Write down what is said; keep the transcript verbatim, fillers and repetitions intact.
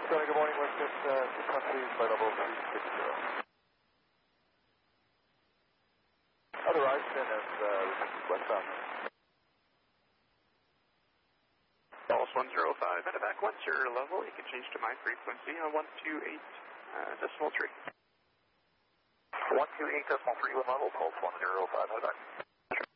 Tony, good morning, Western uh, six one two, flight level three six zero. Other right, then as uh, westbound. Dallas one zero five, medevac once your level, you can change to my frequency on one two eight uh, decimal three. one two eight decimal three, one level, Pulse one zero five, medevac.